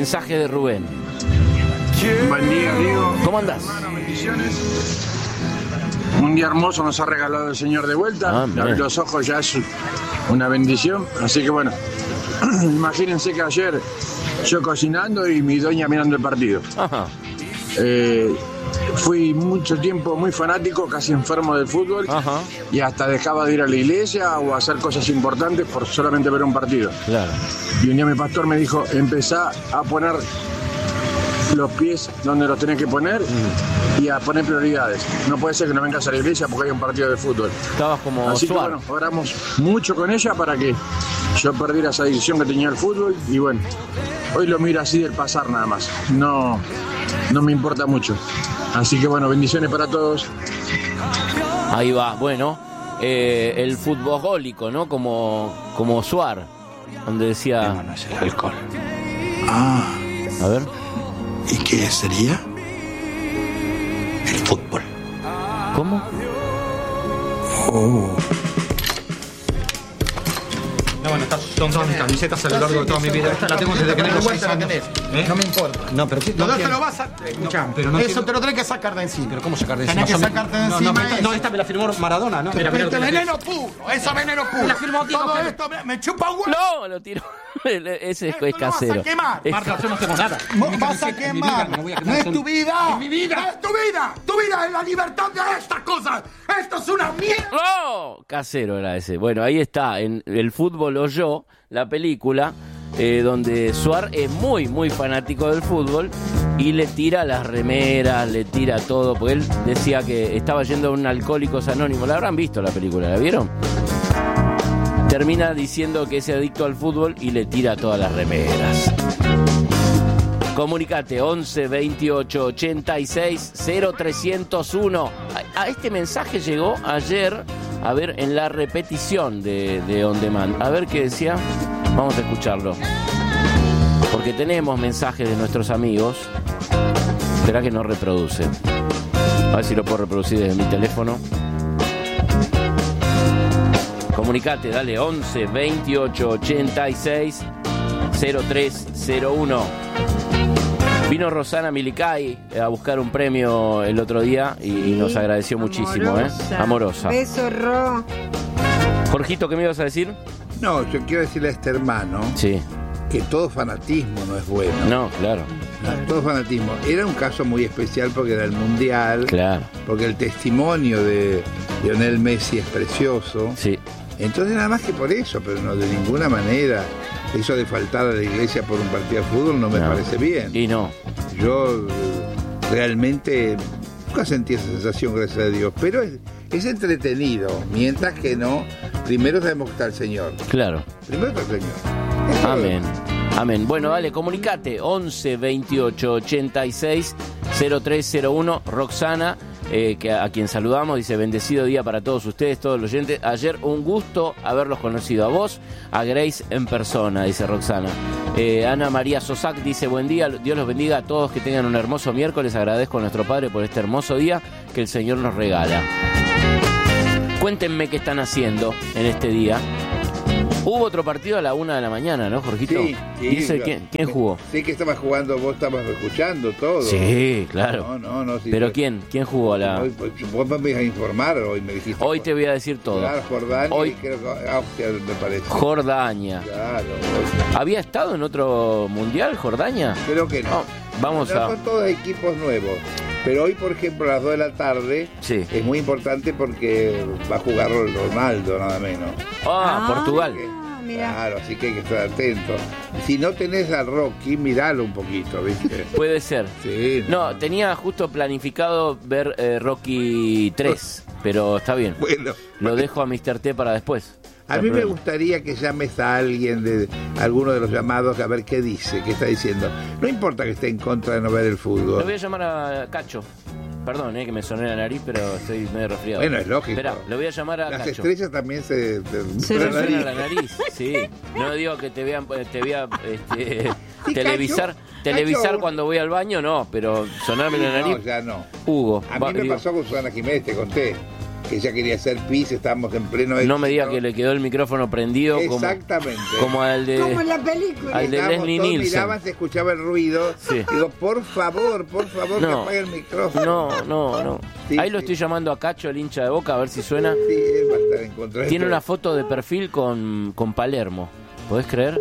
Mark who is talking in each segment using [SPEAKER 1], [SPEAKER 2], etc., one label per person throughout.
[SPEAKER 1] mensaje de Rubén.
[SPEAKER 2] Buen día, Diego.
[SPEAKER 1] ¿Cómo andás?
[SPEAKER 2] Bendiciones. Un día hermoso nos ha regalado el Señor de vuelta. Abrir los ojos ya es una bendición. Así que bueno, imagínense que ayer yo cocinando y mi doña mirando el partido.
[SPEAKER 1] Ajá.
[SPEAKER 2] Fui mucho tiempo muy fanático, casi enfermo del fútbol.
[SPEAKER 1] Ajá.
[SPEAKER 2] Y hasta dejaba de ir a la iglesia o a hacer cosas importantes por solamente ver un partido.
[SPEAKER 1] Claro.
[SPEAKER 2] Y un día mi pastor me dijo, empezá a poner los pies donde los tenés que poner y a poner prioridades. No puede ser que no vengas a la iglesia porque hay un partido de fútbol.
[SPEAKER 1] Estabas como
[SPEAKER 2] Así
[SPEAKER 1] Suar.
[SPEAKER 2] que bueno, oramos mucho con ella para que yo perdiera esa adicción que tenía el fútbol y bueno, hoy lo miro así del pasar nada más. No me importa mucho. Así que bueno, bendiciones para todos.
[SPEAKER 1] Ahí va, bueno, el futbolólico, ¿no? Como Suar, donde decía...
[SPEAKER 3] No es el alcohol. Ah,
[SPEAKER 1] A ver.
[SPEAKER 3] ¿y qué sería? El fútbol.
[SPEAKER 1] ¿Cómo?
[SPEAKER 3] Oh.
[SPEAKER 4] No, bueno, estas son todas mis camisetas a lo largo de toda mi vida. Esta la tengo desde que tengo 6 años.
[SPEAKER 5] No me importa.
[SPEAKER 4] No, pero ¿qué?
[SPEAKER 5] No
[SPEAKER 4] No,
[SPEAKER 5] te lo vas a... Escuchame,
[SPEAKER 4] pero no
[SPEAKER 5] eso
[SPEAKER 4] quiero-
[SPEAKER 5] te lo tenés que sacar de encima.
[SPEAKER 4] pero ¿cómo sacar de
[SPEAKER 5] Tenés
[SPEAKER 4] encima?
[SPEAKER 5] que sacarte de
[SPEAKER 4] No,
[SPEAKER 5] encima
[SPEAKER 4] no,
[SPEAKER 5] eso.
[SPEAKER 4] esta me la firmó Maradona, ¿no? Mira,
[SPEAKER 5] Pero
[SPEAKER 4] lo que
[SPEAKER 5] este
[SPEAKER 4] le-
[SPEAKER 5] veneno puro, eso veneno puro.
[SPEAKER 4] La firmó Diego
[SPEAKER 5] Todo
[SPEAKER 4] Pérez.
[SPEAKER 5] esto me chupa un huevo.
[SPEAKER 1] No, lo tiró. Ese es
[SPEAKER 5] Lo vas
[SPEAKER 1] casero.
[SPEAKER 5] a quemar.
[SPEAKER 1] Es-
[SPEAKER 4] Marta, yo no tengo nada.
[SPEAKER 5] Vos vas a quemar.
[SPEAKER 4] No voy a
[SPEAKER 5] No
[SPEAKER 4] quemar.
[SPEAKER 5] es tu vida.
[SPEAKER 4] Es mi vida.
[SPEAKER 5] No es tu vida. Tu vida es la libertad de estas cosas. Esto es una mierda.
[SPEAKER 1] ¡No! Casero era ese. Bueno, ahí está, en El fútbol o yo, la película, donde Suar es muy fanático del fútbol y le tira las remeras, le tira todo, porque él decía que estaba yendo a un Alcohólicos Anónimos. ¿La habrán visto la película? ¿La vieron? Termina diciendo que es adicto al fútbol y le tira todas las remeras. Comunicate 11 28 86 0301. A este mensaje llegó ayer, a ver, en la repetición de On Demand. A ver qué decía. Vamos a escucharlo. Porque tenemos mensajes de nuestros amigos. Espera que no reproduce. A ver si lo puedo reproducir desde mi teléfono. Comunicate, dale, 11 28 86 0301. Vino Rosana Milicay a buscar un premio el otro día y nos agradeció muchísimo, Amorosa.
[SPEAKER 6] Beso, Ro.
[SPEAKER 1] Jorgito, ¿qué me ibas a decir?
[SPEAKER 3] No, yo quiero decirle a este hermano
[SPEAKER 1] Sí.
[SPEAKER 3] que todo fanatismo no es bueno.
[SPEAKER 1] No, claro,
[SPEAKER 3] No, todo fanatismo. Era un caso muy especial porque era el Mundial,
[SPEAKER 1] claro.
[SPEAKER 3] porque el testimonio de Lionel Messi es precioso.
[SPEAKER 1] Sí.
[SPEAKER 3] Entonces nada más que por eso, pero no de ninguna manera. Eso de faltar a la iglesia por un partido de fútbol no me
[SPEAKER 1] No.
[SPEAKER 3] parece bien.
[SPEAKER 1] Y no.
[SPEAKER 3] Yo realmente nunca sentí esa sensación, gracias a Dios. Pero es entretenido, mientras que no, primero sabemos que está el Señor.
[SPEAKER 1] Claro.
[SPEAKER 3] Primero está el Señor.
[SPEAKER 1] Amén. Amén. Bueno, dale, comunicate. 11 28 86 0301. Roxana, a quien saludamos, dice: bendecido día para todos ustedes, todos los oyentes. Ayer un gusto haberlos conocido a vos, a Grace en persona, dice Roxana. Ana María Sosac dice: buen día, Dios los bendiga a todos, que tengan un hermoso miércoles. Agradezco a nuestro Padre por este hermoso día que el Señor nos regala. Cuéntenme qué están haciendo en este día. Hubo otro partido a la 1 de la mañana, ¿no, Jorgito?
[SPEAKER 3] Sí, sí.
[SPEAKER 1] Dice, ¿quién jugó?
[SPEAKER 3] Sí que estabas jugando, vos estabas escuchando todo.
[SPEAKER 1] Sí, claro.
[SPEAKER 3] No, sí.
[SPEAKER 1] ¿Pero quién vas a
[SPEAKER 3] Hoy, vos me ibas a informar, hoy me dijiste.
[SPEAKER 1] Hoy te voy a decir todo.
[SPEAKER 3] Claro, Jordania,
[SPEAKER 1] Hoy-
[SPEAKER 3] y creo que Austria, me parece.
[SPEAKER 1] Jordania.
[SPEAKER 3] Claro,
[SPEAKER 1] ¿Había estado en otro mundial, Jordania?
[SPEAKER 3] creo que no.
[SPEAKER 1] No, vamos
[SPEAKER 3] No,
[SPEAKER 1] a...
[SPEAKER 3] son todos equipos nuevos. Pero hoy, por ejemplo, a las 2 de la tarde
[SPEAKER 1] Sí.
[SPEAKER 3] es muy importante porque va a jugar Ronaldo, nada menos.
[SPEAKER 1] Portugal.
[SPEAKER 6] Mira.
[SPEAKER 3] Claro, así que hay que estar atento. Si no tenés al Rocky, miralo un poquito, ¿viste?
[SPEAKER 1] Puede ser.
[SPEAKER 3] Sí.
[SPEAKER 1] No, tenía justo planificado ver Rocky 3, pero está bien.
[SPEAKER 3] Bueno,
[SPEAKER 1] Lo dejo a Mr. T para después.
[SPEAKER 3] a mí me gustaría que llames a alguien de alguno de los llamados a ver qué dice, qué está diciendo. No importa que esté en contra de no ver el
[SPEAKER 1] Le
[SPEAKER 3] fútbol.
[SPEAKER 1] voy a llamar a Cacho. Perdón, que me soné la nariz, pero estoy medio resfriado.
[SPEAKER 3] Bueno, es lógico.
[SPEAKER 1] Espera, le voy a llamar a
[SPEAKER 3] Las
[SPEAKER 1] Cacho.
[SPEAKER 3] estrellas también se
[SPEAKER 1] ¿Me suena la nariz? Sí. No digo que te vean, te vea
[SPEAKER 3] Sí,
[SPEAKER 1] televisar
[SPEAKER 3] Cacho.
[SPEAKER 1] cuando voy al baño, no, pero sonarme la nariz.
[SPEAKER 3] No, ya no.
[SPEAKER 1] Hugo.
[SPEAKER 3] A mí me pasó con Susana Jiménez, te conté. que ella quería hacer pis, estábamos en pleno éxito.
[SPEAKER 1] No me diga que le quedó el micrófono prendido.
[SPEAKER 3] Exactamente.
[SPEAKER 1] Como al de...
[SPEAKER 6] Como en la película.
[SPEAKER 1] Al de Leslie Nielsen.
[SPEAKER 3] Miraban, se escuchaba el ruido. Sí. Digo, por favor, que apague el micrófono.
[SPEAKER 1] No.
[SPEAKER 3] Sí,
[SPEAKER 1] ahí lo estoy llamando a Cacho, el hincha de Boca, a ver si suena.
[SPEAKER 3] Sí, él va a estar en contra de
[SPEAKER 1] Tiene
[SPEAKER 3] esto.
[SPEAKER 1] una foto de perfil con Palermo. ¿Podés creer?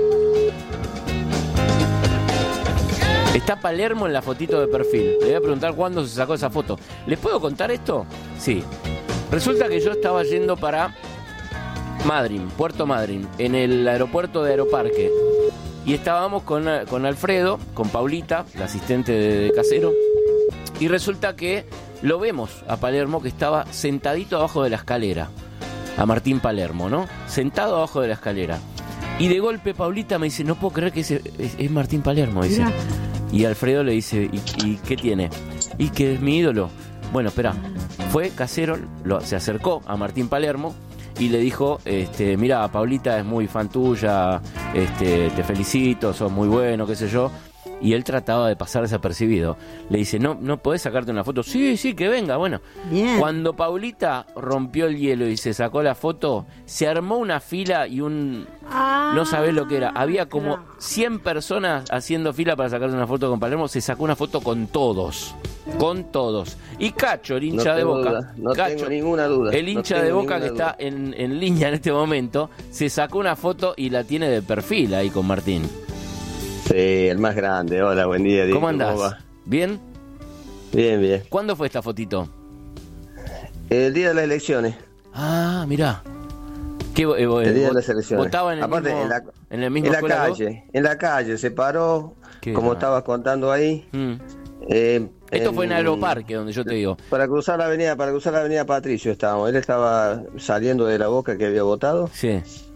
[SPEAKER 1] Está Palermo en la fotito de perfil. Le voy a preguntar cuándo se sacó esa foto. ¿Les puedo contar esto? Sí. Resulta que yo estaba yendo para Madryn, Puerto Madryn, en el aeropuerto de Aeroparque. Y estábamos con Alfredo, con Paulita, la asistente de Casero. Y resulta que lo vemos a Palermo, que estaba sentadito abajo de la escalera. A Martín Palermo, ¿no? Sentado abajo de la escalera. Y de golpe Paulita me dice, no puedo creer que es Martín Palermo, dice. Mirá. Y Alfredo le dice, ¿y qué tiene? Y que es mi ídolo. Bueno, espera, fue Casero, se acercó a Martín Palermo y le dijo, mira, Paulita es muy fan tuya, te felicito, sos muy bueno, qué sé yo. Y él trataba de pasar desapercibido. Le dice, ¿no podés sacarte una foto? Sí, que venga, bueno. Bien. Cuando Paulita rompió el hielo y se sacó la foto, se armó una fila y no sabés lo que era. Había como 100 personas haciendo fila para sacarse una foto con Palermo. Se sacó una foto con todos. Y Cacho, el hincha de Boca.
[SPEAKER 7] Tengo ninguna duda.
[SPEAKER 1] El hincha de Boca que está en línea en este momento, se sacó una foto y la tiene de perfil ahí con Martín.
[SPEAKER 7] Sí, el más grande. Hola, buen día.
[SPEAKER 1] ¿Cómo andás? ¿Cómo va? ¿Bien?
[SPEAKER 7] Bien.
[SPEAKER 1] ¿Cuándo fue esta fotito?
[SPEAKER 7] El día de las elecciones.
[SPEAKER 1] Ah, mirá.
[SPEAKER 7] El día de las elecciones.
[SPEAKER 1] ¿Votaba en el mismo
[SPEAKER 7] en la calle? En la calle, se paró, como estabas contando ahí.
[SPEAKER 1] Esto fue en Aeroparque, donde yo te digo.
[SPEAKER 7] Para cruzar la avenida Patricio estábamos. Él estaba saliendo de la Boca que había votado.
[SPEAKER 1] Sí.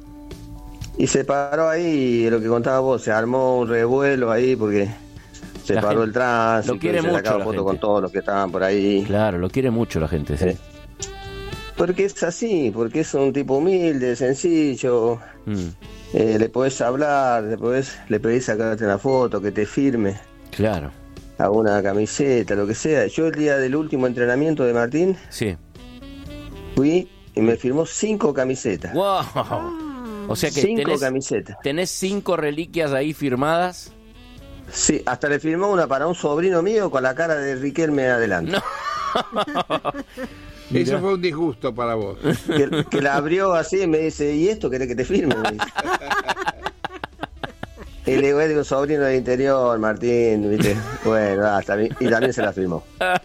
[SPEAKER 7] Y se paró ahí, y lo que contabas vos, se armó un revuelo ahí porque se paró el tránsito,
[SPEAKER 1] lo quiere
[SPEAKER 7] se
[SPEAKER 1] mucho
[SPEAKER 7] sacaba foto con todos los que estaban por ahí.
[SPEAKER 1] Claro, lo quiere mucho la gente, sí.
[SPEAKER 7] Porque es así, porque es un tipo humilde, sencillo, le podés hablar, le pedís sacarte una foto, que te firme.
[SPEAKER 1] Claro.
[SPEAKER 7] A una camiseta, lo que sea. Yo el día del último entrenamiento de Martín,
[SPEAKER 1] sí,
[SPEAKER 7] fui y me firmó 5 camisetas.
[SPEAKER 1] ¡Wow! O sea que
[SPEAKER 7] 5 camisetas.
[SPEAKER 1] ¿Tenés 5 reliquias ahí firmadas?
[SPEAKER 7] Sí, hasta le firmó una para un sobrino mío con la cara de Riquelme adelante.
[SPEAKER 1] No.
[SPEAKER 3] Eso fue un disgusto para vos.
[SPEAKER 7] Que la abrió así y me dice, ¿y esto querés que te firme? Y le digo, es de un sobrino del interior, Martín, ¿viste? Bueno, y también se la firmó.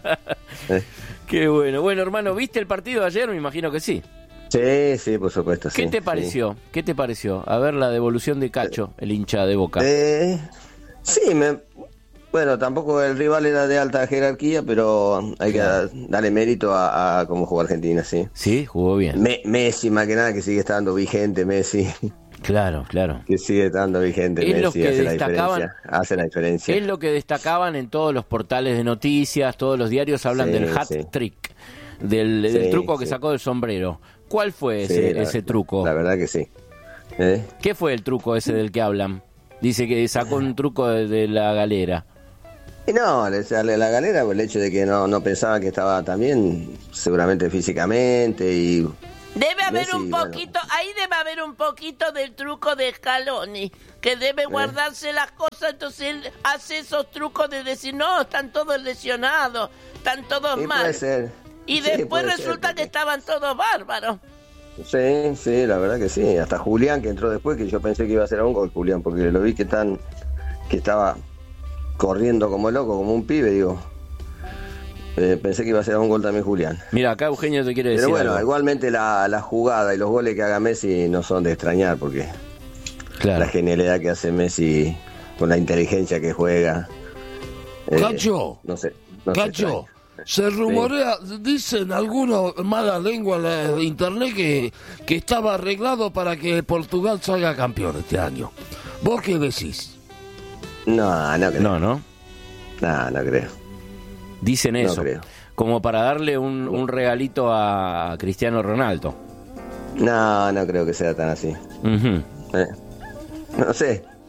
[SPEAKER 1] Qué bueno. Bueno, hermano, ¿viste el partido de ayer? Me imagino que sí.
[SPEAKER 7] Sí, por supuesto.
[SPEAKER 1] ¿Qué te pareció? Sí. ¿Qué te pareció? A ver la devolución de Cacho, el hincha de Boca.
[SPEAKER 7] Sí, bueno, tampoco el rival era de alta jerarquía, pero hay que darle mérito a cómo jugó Argentina, sí.
[SPEAKER 1] Sí, jugó bien.
[SPEAKER 7] Messi, más que nada, que sigue estando vigente, Messi.
[SPEAKER 1] Claro.
[SPEAKER 7] Que sigue estando vigente,
[SPEAKER 1] es
[SPEAKER 7] Messi, hace la diferencia.
[SPEAKER 1] Es lo que destacaban en todos los portales de noticias, todos los diarios hablan del hat-trick, del truco que sacó del sombrero. ¿Cuál fue ese truco?
[SPEAKER 7] La verdad que sí.
[SPEAKER 1] ¿Qué fue el truco ese del que hablan? Dice que sacó un truco de la galera.
[SPEAKER 7] Y no, la galera por el hecho de que no pensaba que estaba tan bien, seguramente físicamente y...
[SPEAKER 8] Debe haber un poquito, ahí debe haber un poquito del truco de Scaloni, que debe guardarse las cosas, entonces él hace esos trucos de decir, no, están todos lesionados, están todos mal.
[SPEAKER 7] Puede ser.
[SPEAKER 8] Y después resulta que estaban todos bárbaros.
[SPEAKER 7] Sí, la verdad que sí. Hasta Julián, que entró después, que yo pensé que iba a ser un gol, Julián, porque lo vi que estaba corriendo como loco, como un pibe, digo. Pensé que iba a ser un gol también Julián.
[SPEAKER 1] Mira, acá Eugenio te quiere decir.
[SPEAKER 7] Pero bueno,
[SPEAKER 1] algo.
[SPEAKER 7] Igualmente la jugada y los goles que haga Messi no son de extrañar, porque la genialidad que hace Messi con la inteligencia que juega.
[SPEAKER 5] Cacho, Cacho, se rumorea, dicen algunos malas lenguas de internet que estaba arreglado para que Portugal salga campeón este año. ¿Vos qué decís?
[SPEAKER 7] No creo.
[SPEAKER 1] No
[SPEAKER 7] creo.
[SPEAKER 1] Dicen eso,
[SPEAKER 7] creo.
[SPEAKER 1] Como para darle un regalito a Cristiano Ronaldo.
[SPEAKER 7] No creo que sea tan así.
[SPEAKER 1] Uh-huh.
[SPEAKER 7] No sé,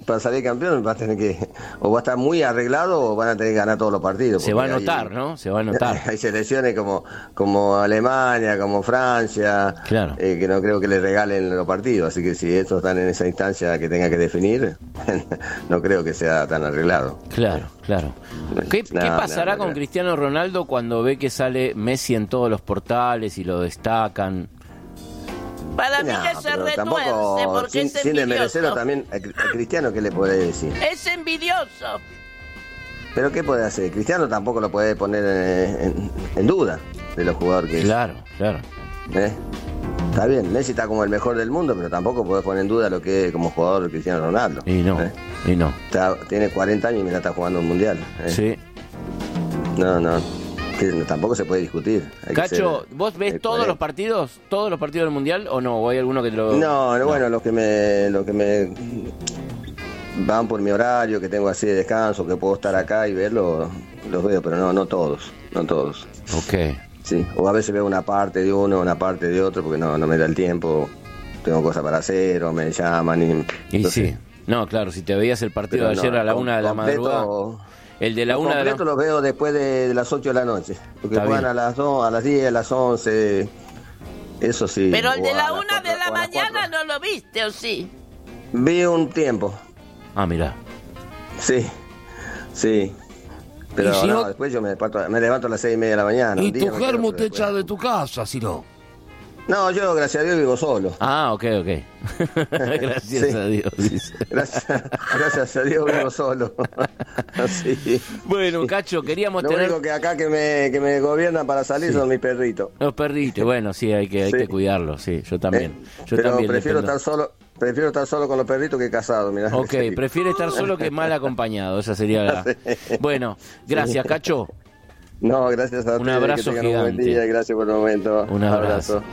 [SPEAKER 7] para salir campeón va a tener que, o va a estar muy arreglado o van a tener que ganar todos los partidos.
[SPEAKER 1] Se va a notar, ¿no? Se va a notar.
[SPEAKER 7] Hay selecciones como Alemania, como Francia,
[SPEAKER 1] claro,
[SPEAKER 7] que no creo que le regalen los partidos, así que si estos están en esa instancia que tenga que definir, no creo que sea tan arreglado.
[SPEAKER 1] Claro. ¿Qué pasará con Cristiano Ronaldo cuando ve que sale Messi en todos los portales y lo destacan?
[SPEAKER 8] Para mí que se retuerce porque es envidioso.
[SPEAKER 7] Sin desmerecerlo también a Cristiano, ¿qué le puede decir?
[SPEAKER 8] Es envidioso.
[SPEAKER 7] ¿Pero qué puede hacer? Cristiano tampoco lo puede poner en duda de los jugadores que es.
[SPEAKER 1] Claro.
[SPEAKER 7] Está bien, Messi está como el mejor del mundo, pero tampoco puede poner en duda lo que es como jugador Cristiano Ronaldo.
[SPEAKER 1] Y no.
[SPEAKER 7] Tiene 40 años y mira, está jugando un mundial.
[SPEAKER 1] Sí.
[SPEAKER 7] No. Tampoco se puede discutir.
[SPEAKER 1] Cacho, ¿vos ves todos los partidos del mundial o no? ¿O hay alguno que te lo...?
[SPEAKER 7] No, bueno, los que me van por mi horario, que tengo así de descanso, que puedo estar acá y verlo, los veo, pero no todos.
[SPEAKER 1] Ok.
[SPEAKER 7] Sí, o a veces veo una parte de uno, una parte de otro, porque no me da el tiempo, tengo cosas para hacer, o me llaman y
[SPEAKER 1] entonces, sí. No, claro, si te veías el partido de ayer a la 1 de la madrugada... El de la 1 de la...
[SPEAKER 7] los veo después de las 8 de la noche, porque juegan a las 2, a las 10, a las 11, eso sí.
[SPEAKER 8] Pero el de la 1 de la mañana no lo viste, ¿o sí?
[SPEAKER 7] Vi un tiempo.
[SPEAKER 1] Ah, mirá.
[SPEAKER 7] Sí. Pero si no, después yo me levanto a las 6:30 de la mañana.
[SPEAKER 5] Y tu germo te echa de tu casa, si no.
[SPEAKER 7] No, yo, gracias a Dios, vivo solo.
[SPEAKER 1] Ah, ok. Gracias a Dios, dice.
[SPEAKER 7] Gracias a Dios, vivo solo. Sí.
[SPEAKER 1] Bueno, Cacho, queríamos
[SPEAKER 7] tener... Lo único que acá que me gobiernan para salir son mis perritos.
[SPEAKER 1] Los perritos, bueno, sí, hay que cuidarlos, sí, yo también.
[SPEAKER 7] Pero prefiero estar solo con los perritos que casado, mirá.
[SPEAKER 1] Ok, prefiere estar solo que mal acompañado, esa sería la... Bueno, gracias, Cacho.
[SPEAKER 7] No, gracias a ti.
[SPEAKER 1] Un abrazo gigante.
[SPEAKER 7] Un buen día, gracias por el momento.
[SPEAKER 1] Un abrazo.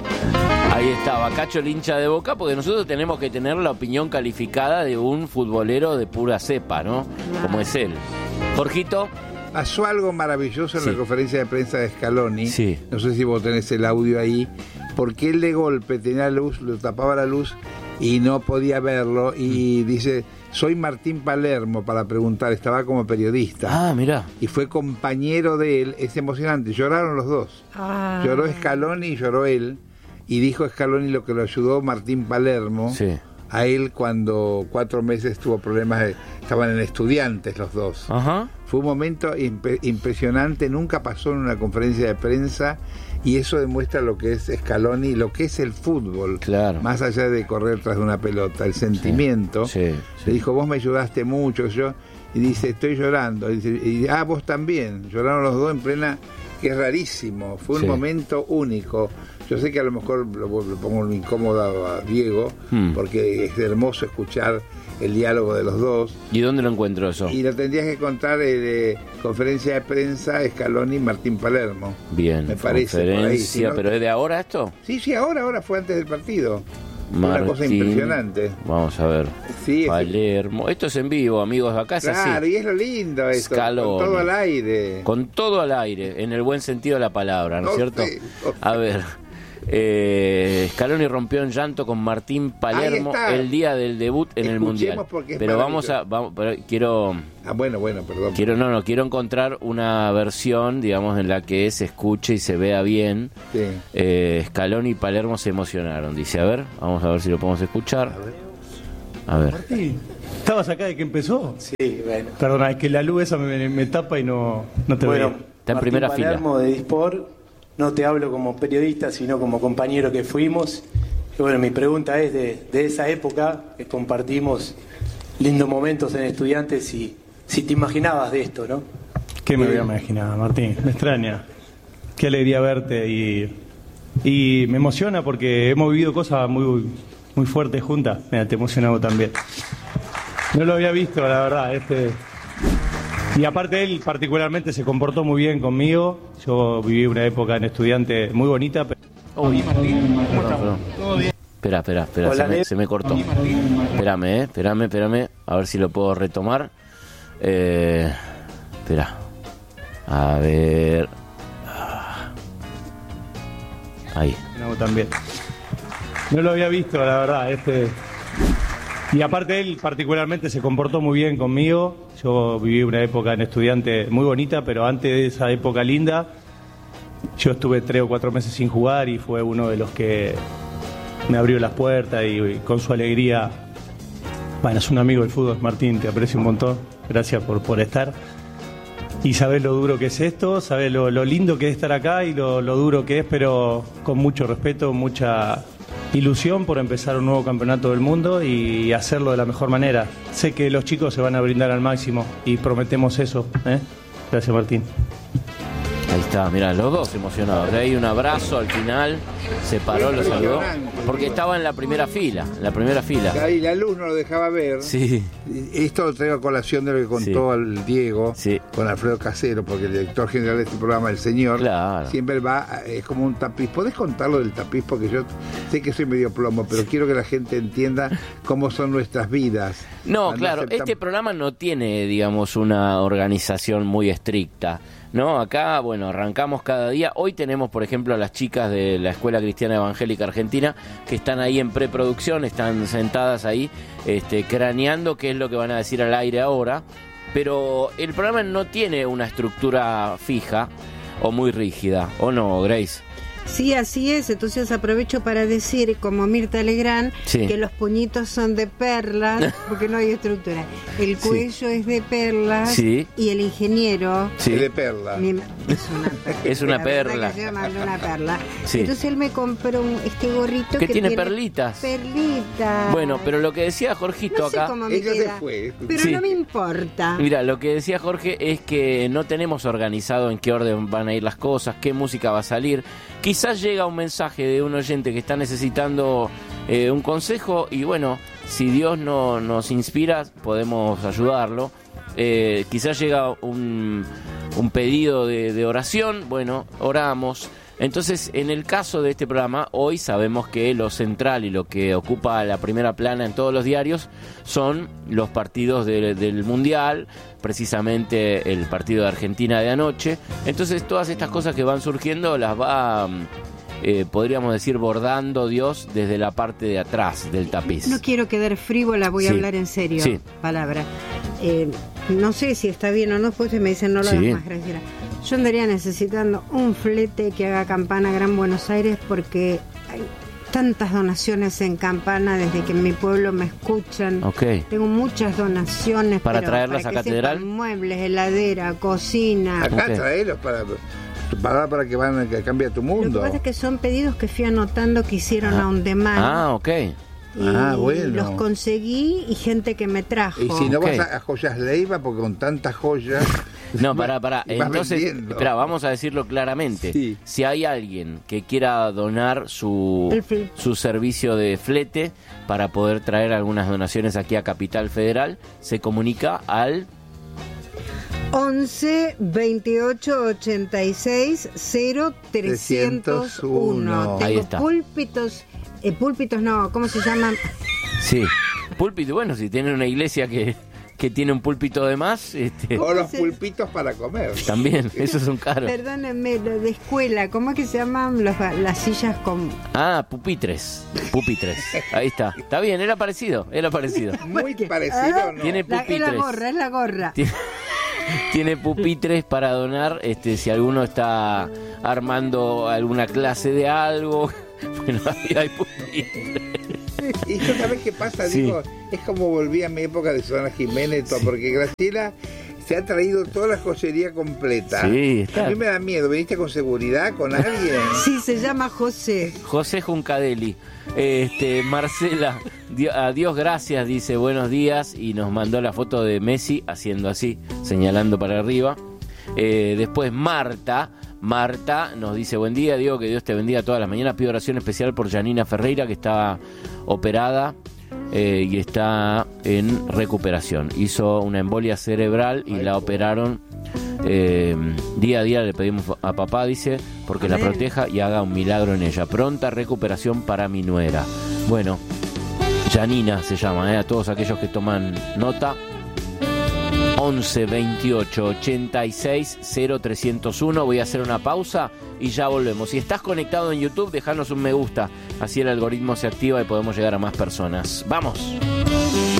[SPEAKER 1] Ahí estaba, Cacho, el hincha de Boca, porque nosotros tenemos que tener la opinión calificada de un futbolero de pura cepa, ¿no? Como es él. Jorgito.
[SPEAKER 3] Pasó algo maravilloso en la conferencia de prensa de Scaloni.
[SPEAKER 1] Sí.
[SPEAKER 3] No sé si vos tenés el audio ahí, porque él de golpe tenía luz, lo tapaba la luz y no podía verlo, y dice... Soy Martín Palermo, para preguntar, estaba como periodista.
[SPEAKER 1] Ah, mirá.
[SPEAKER 3] Y fue compañero de él, es emocionante, lloraron los dos. Lloró Scaloni y lloró él, y dijo Scaloni lo que lo ayudó Martín Palermo, a él cuando 4 meses tuvo problemas, estaban en Estudiantes los dos.
[SPEAKER 1] Ajá.
[SPEAKER 3] Fue un momento impresionante, nunca pasó en una conferencia de prensa, y eso demuestra lo que es Scaloni, lo que es el fútbol,
[SPEAKER 1] claro,
[SPEAKER 3] más allá de correr tras de una pelota, el sentimiento. Le dijo, vos me ayudaste mucho, y dice, estoy llorando, y vos también. Lloraron los dos en plena, que es rarísimo, fue un momento único. Yo sé que a lo mejor lo pongo incómodo a Diego, porque es hermoso escuchar el diálogo de los dos.
[SPEAKER 1] ¿Y dónde lo encuentro eso?
[SPEAKER 3] Y lo tendrías que contar de conferencia de prensa Scaloni y Martín Palermo.
[SPEAKER 1] Bien,
[SPEAKER 3] me parece.
[SPEAKER 1] Conferencia,
[SPEAKER 3] por ahí,
[SPEAKER 1] ¿pero es de ahora esto?
[SPEAKER 3] Sí, ahora fue antes del partido.
[SPEAKER 1] Martín,
[SPEAKER 3] una cosa impresionante.
[SPEAKER 1] Vamos a ver. Palermo. Esto es en vivo, amigos, acá es así.
[SPEAKER 3] Claro, y es lo lindo esto.
[SPEAKER 1] Scaloni.
[SPEAKER 3] Con todo al aire.
[SPEAKER 1] Con todo al aire, en el buen sentido de la palabra, ¿no es cierto? A ver. Scaloni rompió en llanto con Martín Palermo el día del debut en el Mundial. Pero quiero...
[SPEAKER 3] perdón.
[SPEAKER 1] Quiero encontrar una versión, digamos, en la que se escuche y se vea bien. Scaloni y Palermo se emocionaron. Dice, vamos a ver si lo podemos escuchar. A ver.
[SPEAKER 6] Martín, ¿estabas acá de que empezó?
[SPEAKER 9] Sí, bueno.
[SPEAKER 6] Perdona, es que la luz esa me tapa y no te veo.
[SPEAKER 1] Está en primera fila.
[SPEAKER 9] Palermo de Disport. No te hablo como periodista, sino como compañero que fuimos. Y bueno, mi pregunta es de esa época, que compartimos lindos momentos en Estudiantes, si te imaginabas de esto, ¿no?
[SPEAKER 6] ¿Qué me había imaginado, Martín? Me extraña. Qué alegría verte y me emociona porque hemos vivido cosas muy, muy fuertes juntas. Mira, te emocionado también. No lo había visto, la verdad. Y aparte él particularmente se comportó muy bien conmigo. Yo viví una época en Estudiante muy bonita.
[SPEAKER 1] Uy, Martín, ¿cómo estamos? ¿Todo bien? Espera, se me cortó. Espérame, a ver si lo puedo retomar. Espera. A ver. Ahí.
[SPEAKER 6] No, también. No lo había visto, la verdad. Y aparte él particularmente se comportó muy bien conmigo. Yo viví una época en Estudiante muy bonita, pero antes de esa época linda, yo estuve 3 o 4 meses sin jugar y fue uno de los que me abrió las puertas y con su alegría. Bueno, es un amigo del fútbol, Martín, te aprecio un montón. Gracias por estar. Y sabés lo duro que es esto, sabés lo lindo que es estar acá y lo duro que es, pero con mucho respeto, mucha ilusión por empezar un nuevo campeonato del mundo y hacerlo de la mejor manera. Sé que los chicos se van a brindar al máximo y prometemos eso. Gracias, Martín.
[SPEAKER 1] Ahí está, mirá, los dos emocionados. De ahí un abrazo al final, se paró, lo saludó, porque estaba en la primera fila,
[SPEAKER 3] Ahí la luz no lo dejaba ver.
[SPEAKER 1] Sí.
[SPEAKER 3] Esto lo traigo a colación de lo que contó al Diego, con Alfredo Casero, porque el director general de este programa, el señor, siempre va, es como un tapiz. ¿Podés contarlo del tapiz? Porque yo sé que soy medio plomo, pero quiero que la gente entienda cómo son nuestras vidas.
[SPEAKER 1] No, claro, este programa no tiene, digamos, una organización muy estricta. No, acá, bueno, arrancamos cada día. Hoy tenemos, por ejemplo, a las chicas de la Escuela Cristiana Evangélica Argentina que están ahí en preproducción, están sentadas ahí, craneando qué es lo que van a decir al aire ahora. Pero el programa no tiene una estructura fija o muy rígida, ¿o no, Grace?
[SPEAKER 10] Sí, así es. Entonces aprovecho para decir, como Mirta Legrand, que los puñitos son de perlas, porque no hay estructura. El cuello es de perlas y el ingeniero
[SPEAKER 3] es de perla.
[SPEAKER 1] Es una perla.
[SPEAKER 10] Yo mandé una perla. Entonces él me compró este gorrito
[SPEAKER 1] que tiene perlitas.
[SPEAKER 10] Perlitas.
[SPEAKER 1] Bueno, pero lo que decía Jorgito
[SPEAKER 10] no sé
[SPEAKER 1] acá.
[SPEAKER 10] Cómo me queda, se fue. Pero no me importa.
[SPEAKER 1] Mira, lo que decía Jorge es que no tenemos organizado en qué orden van a ir las cosas, qué música va a salir. Quizás llega un mensaje de un oyente que está necesitando un consejo y bueno, si Dios no nos inspira, podemos ayudarlo. Quizás llega un pedido de oración, bueno, oramos. Entonces, en el caso de este programa, hoy sabemos que lo central y lo que ocupa la primera plana en todos los diarios son los partidos del Mundial, precisamente el partido de Argentina de anoche. Entonces, todas estas cosas que van surgiendo las va, podríamos decir, bordando Dios desde la parte de atrás del tapiz.
[SPEAKER 10] No quiero quedar frívola, voy a hablar en serio, palabra. No sé si está bien o no, pues me dicen no lo hagas más, gracias. Yo andaría necesitando un flete que haga Campana Gran Buenos Aires porque hay tantas donaciones en Campana desde que en mi pueblo me escuchan. Tengo muchas donaciones
[SPEAKER 1] para traerlas a Catedral.
[SPEAKER 10] Muebles, heladera, cocina.
[SPEAKER 3] Acá traerlos para que cambie tu mundo.
[SPEAKER 10] Lo que pasa es que son pedidos que fui anotando que hicieron a on demand. Y
[SPEAKER 3] bueno.
[SPEAKER 10] Los conseguí y gente que me trajo.
[SPEAKER 3] Y si no vas a Joyas Leiva, porque con tantas joyas...
[SPEAKER 1] No, pará. Entonces, espera, vamos a decirlo claramente. Si hay alguien que quiera donar su servicio de flete para poder traer algunas donaciones aquí a Capital Federal, se comunica al
[SPEAKER 10] 11 28 86 0301.
[SPEAKER 1] Ahí está.
[SPEAKER 10] Púlpitos no, ¿cómo se llaman?
[SPEAKER 1] Sí, púlpito, bueno, si tienen una iglesia que tiene un púlpito de más.
[SPEAKER 3] O los pulpitos para comer.
[SPEAKER 1] También, esos son caros.
[SPEAKER 10] Perdónenme, de escuela, ¿cómo es que se llaman las sillas con...?
[SPEAKER 1] Pupitres. Ahí está. Está bien, era parecido.
[SPEAKER 3] Muy parecido, ¿no?
[SPEAKER 1] Tiene pupitres.
[SPEAKER 10] Es la gorra.
[SPEAKER 1] Tiene pupitres para donar, si alguno está armando alguna clase de algo. Bueno, ahí hay pupitres.
[SPEAKER 3] Y yo, ¿sabés qué pasa? Digo, es como volví a mi época de Susana Jiménez, porque Graciela se ha traído toda la joyería completa. A mí me da miedo. ¿Veniste con seguridad, con alguien?
[SPEAKER 10] Sí, se llama José
[SPEAKER 1] Juncadelli. Marcela, a Dios gracias, dice buenos días, y nos mandó la foto de Messi haciendo así, señalando para arriba. Después Marta nos dice buen día, Diego, que Dios te bendiga todas las mañanas. Pido oración especial por Janina Ferreira, que está operada y está en recuperación. Hizo una embolia cerebral y la operaron. Día a día le pedimos a papá, dice, porque la proteja y haga un milagro en ella. Pronta recuperación para mi nuera. Bueno, Janina se llama, a todos aquellos que toman nota. 11 28 86 0301. Voy a hacer una pausa y ya volvemos. Si estás conectado en YouTube, dejanos un me gusta, así el algoritmo se activa y podemos llegar a más personas. ¡Vamos!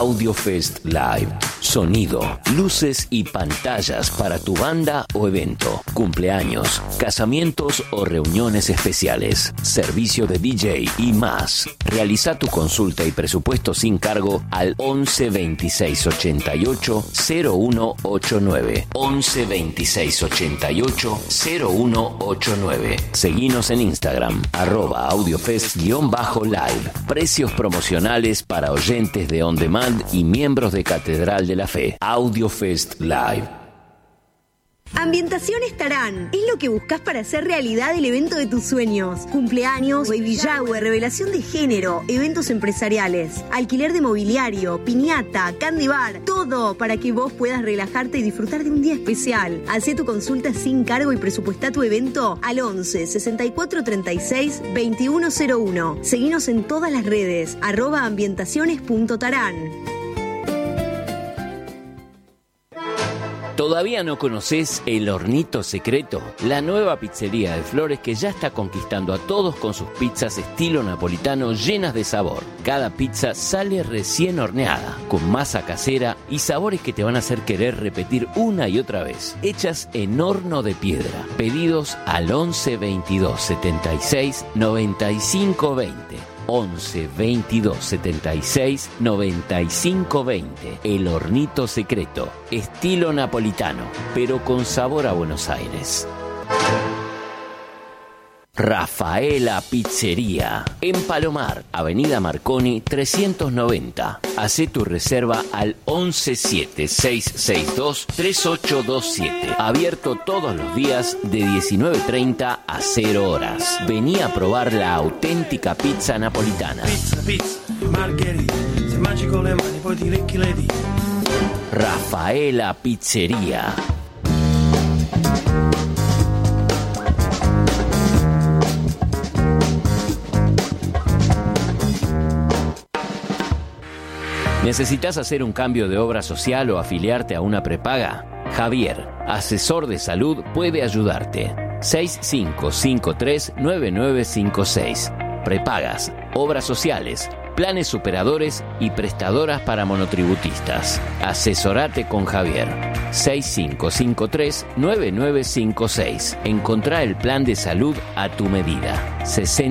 [SPEAKER 1] AudioFest Live. Sonido, luces y pantallas para tu banda o evento, cumpleaños, casamientos o reuniones especiales, servicio de DJ y más. Realiza tu consulta y presupuesto sin cargo al 11 26 88 0189. 11 26 88 0189. Seguinos en Instagram, @audiofest_live. Precios promocionales para oyentes de On Demand y miembros de Catedral de la Fe. AudioFest Live.
[SPEAKER 11] Ambientaciones Tarán es lo que buscas para hacer realidad el evento de tus sueños. Cumpleaños, baby shower, revelación de género, eventos empresariales, alquiler de mobiliario, piñata, candy bar, todo para que vos puedas relajarte y disfrutar de un día especial. Hacé tu consulta sin cargo y presupuestá tu evento al 11 64 36 2101. Seguinos en todas las redes, @ambientaciones.tarán.
[SPEAKER 1] ¿Todavía no conoces El Hornito Secreto? La nueva pizzería de Flores que ya está conquistando a todos con sus pizzas estilo napolitano llenas de sabor. Cada pizza sale recién horneada, con masa casera y sabores que te van a hacer querer repetir una y otra vez. Hechas en horno de piedra. Pedidos al 11 22 76 95 20. 11 22 76 95 20. El Hornito Secreto, estilo napolitano, pero con sabor a Buenos Aires. Rafaela Pizzería, en Palomar, Avenida Marconi 390. Hacé tu reserva al 11 7662 3827. Abierto todos los días de 19:30 a 0 horas. Vení a probar la auténtica pizza napolitana. Pizza, margherita, se mangi con le mani, poi ti lecchi le dita. Rafaela Pizzería. ¿Necesitas hacer un cambio de obra social o afiliarte a una prepaga? Javier, asesor de salud, puede ayudarte. 6553-9956. Prepagas, obras sociales, planes superadores y prestadoras para monotributistas. Asesorate con Javier. 6553-9956. Encontrá el plan de salud a tu medida.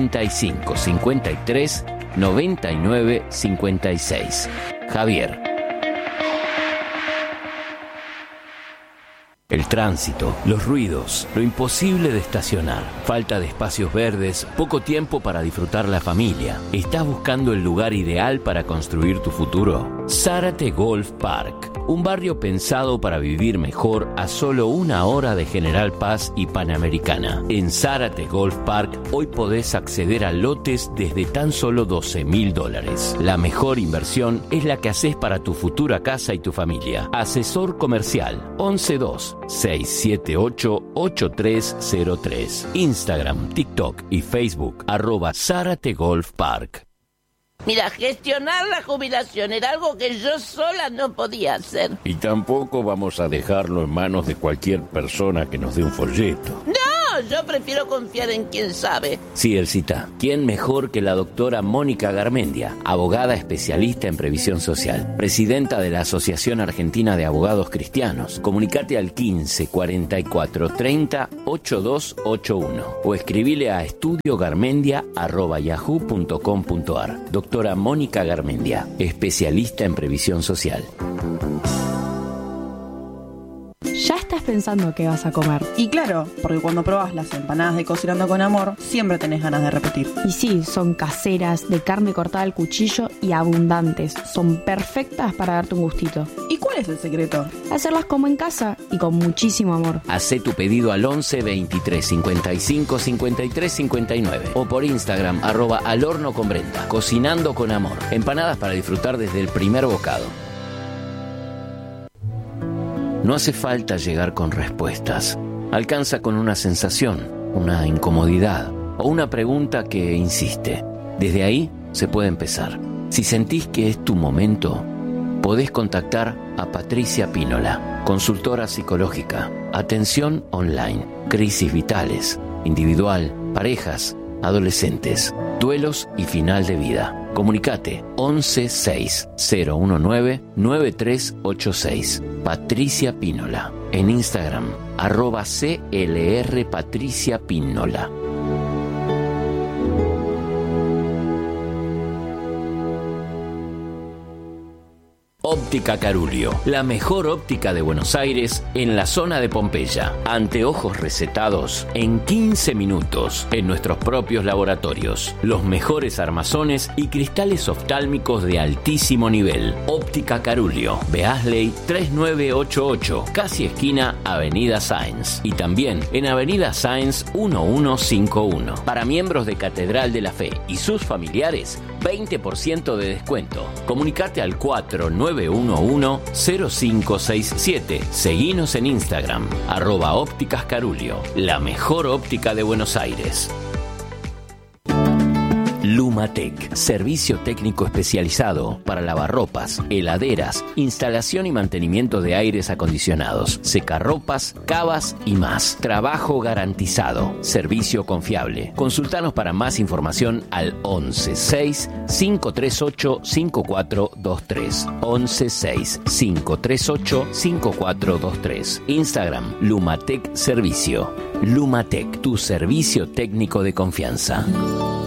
[SPEAKER 1] 6553-9956. Javier. El tránsito, los ruidos, lo imposible de estacionar, falta de espacios verdes, poco tiempo para disfrutar la familia. ¿Estás buscando el lugar ideal para construir tu futuro? Zárate Golf Park, un barrio pensado para vivir mejor a solo 1 hora de General Paz y Panamericana. En Zárate Golf Park hoy podés acceder a lotes desde tan solo $12,000. La mejor inversión es la que haces para tu futura casa y tu familia. Asesor comercial 112-678-8303. Instagram, TikTok y Facebook @Zárate Golf Park.
[SPEAKER 8] Mira, gestionar la jubilación era algo que yo sola no podía hacer.
[SPEAKER 12] Y tampoco vamos a dejarlo en manos de cualquier persona que nos dé un folleto.
[SPEAKER 8] No, yo prefiero confiar en quien sabe.
[SPEAKER 1] Sí, Elcita. ¿Quién mejor que la doctora Mónica Garmendia, abogada especialista en previsión social, presidenta de la Asociación Argentina de Abogados Cristianos? Comunicate al 15 44 30 8281 o escribile a estudiogarmendia@yahoo.com.ar. Doctora Mónica Garmendia, especialista en previsión social.
[SPEAKER 13] Ya estás pensando qué vas a comer.
[SPEAKER 14] Y claro, porque cuando probás las empanadas de Cocinando con Amor, siempre tenés ganas de repetir.
[SPEAKER 13] Y sí, son caseras, de carne cortada al cuchillo y abundantes. Son perfectas para darte un gustito.
[SPEAKER 14] ¿Y cuál es el secreto?
[SPEAKER 13] Hacerlas como en casa y con muchísimo amor.
[SPEAKER 1] Hacé tu pedido al 11 23 55 53 59 o por Instagram @alhornoconbrenta. Cocinando con Amor. Empanadas para disfrutar desde el primer bocado. No hace falta llegar con respuestas. Alcanza con una sensación, una incomodidad o una pregunta que insiste. Desde ahí se puede empezar. Si sentís que es tu momento, podés contactar a Patricia Pínola, consultora psicológica, atención online, crisis vitales, individual, parejas, adolescentes, duelos y final de vida. Comunicate 1160199386. Patricia Pínola. En Instagram, @CLR Patricia Pínola. Óptica Carulio, la mejor óptica de Buenos Aires en la zona de Pompeya. Anteojos recetados en 15 minutos en nuestros propios laboratorios. Los mejores armazones y cristales oftálmicos de altísimo nivel. Óptica Carulio, Beasley 3988, casi esquina Avenida Sáenz. Y también en Avenida Sáenz 1151. Para miembros de Catedral de la Fe y sus familiares, 20% de descuento. Comunicate al 4911-0567. Seguinos en Instagram, @ópticas Carulio, la mejor óptica de Buenos Aires. Lumatec, servicio técnico especializado para lavarropas, heladeras, instalación y mantenimiento de aires acondicionados, secarropas, cavas y más. Trabajo garantizado, servicio confiable. Consultanos para más información al 116-538-5423. 116-538-5423. Instagram, Lumatec Servicio. Lumatec, tu servicio técnico de confianza.